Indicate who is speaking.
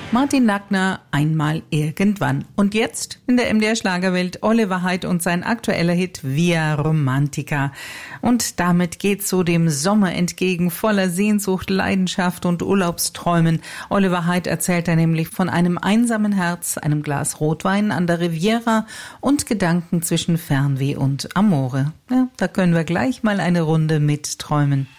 Speaker 1: Martin Nackner, einmal irgendwann. Und jetzt in der MDR Schlagerwelt Oliver Heydt und sein aktueller Hit Via Romantica. Und damit geht's so dem Sommer entgegen, voller Sehnsucht, Leidenschaft und Urlaubsträumen. Oliver Heydt erzählt da nämlich von einem einsamen Herz, einem Glas Rotwein an der Riviera und Gedanken zwischen Fernweh und Amore. Ja, da können wir gleich mal eine Runde mitträumen.